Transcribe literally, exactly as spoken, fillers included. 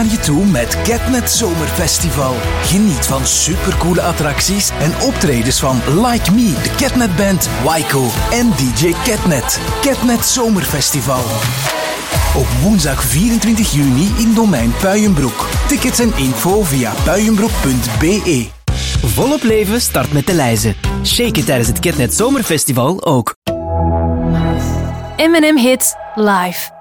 naar je toe met Catnet Zomerfestival. Geniet van supercoole attracties en optredens van Like Me, de Catnet Band, Waiko en D J Catnet. Catnet Zomerfestival. Op woensdag vierentwintig juni in Domein Puijenbroek. Tickets en info via puijenbroek punt b e. Volop leven start met de lijzen. Shake it tijdens het Catnet Zomerfestival ook. M en M Hits live.